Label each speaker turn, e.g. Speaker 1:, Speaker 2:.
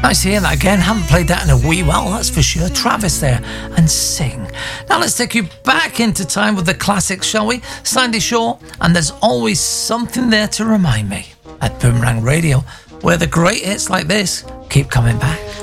Speaker 1: Nice to hear that again. Haven't played that in a wee while, that's for sure. Travis there, and Sing. Now let's take you back into time with the classics, shall we? Sandy Shaw, and There's Always Something There to Remind Me, at Boomerang Radio, where the great hits like this keep coming back.